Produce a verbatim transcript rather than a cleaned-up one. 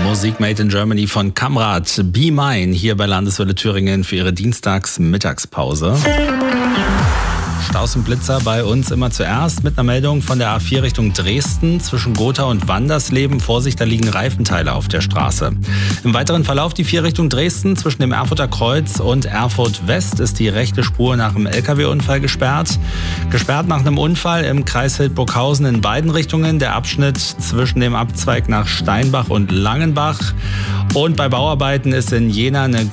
Musik Made in Germany von Kamrat, Be Mine, hier bei Landeswelle Thüringen für ihre Dienstags-Mittagspause. Staus und Blitzer bei uns immer zuerst mit einer Meldung von der A vier Richtung Dresden zwischen Gotha und Wandersleben. Vorsicht, da liegen Reifenteile auf der Straße. Im weiteren Verlauf die vier Richtung Dresden zwischen dem Erfurter Kreuz und Erfurt West ist die rechte Spur nach einem L K W-Unfall gesperrt. Gesperrt nach einem Unfall im Kreis Hildburghausen in beiden Richtungen. Der Abschnitt zwischen dem Abzweig nach Steinbach und Langenbach. Und bei Bauarbeiten ist in Jena eine